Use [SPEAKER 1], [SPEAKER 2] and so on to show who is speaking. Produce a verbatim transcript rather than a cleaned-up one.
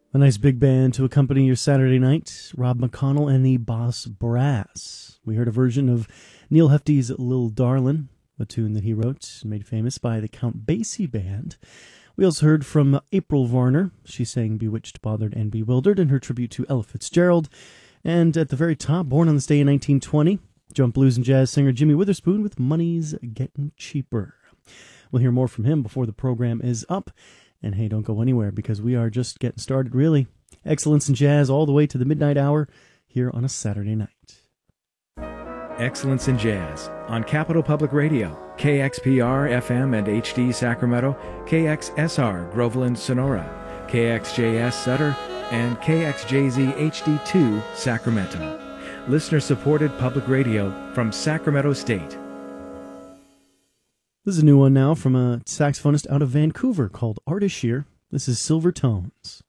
[SPEAKER 1] A nice big band to accompany your Saturday night. Rob McConnell and the Boss Brass. We heard a version of Neil Hefti's Lil Darlin', a tune that he wrote and made famous by the Count Basie Band. We also heard from April Varner. She sang Bewitched, Bothered, and Bewildered in her tribute to Ella Fitzgerald. And at the very top, born on this day in nineteen twenty, jump blues and jazz singer Jimmy Witherspoon with Money's Getting Cheaper. We'll hear more from him before the program is up. And hey, don't go anywhere because we are just getting started, really. Excellence in Jazz all the way to the midnight hour here on a Saturday night.
[SPEAKER 2] Excellence in Jazz on Capital Public Radio, K X P R F M and H D Sacramento, K X S R Groveland Sonora, K X J S Sutter, and K X J Z H D two Sacramento. Listener-supported public radio from Sacramento State.
[SPEAKER 1] This is a new one now from a saxophonist out of Vancouver called Ardeshir. This is Silver Tones.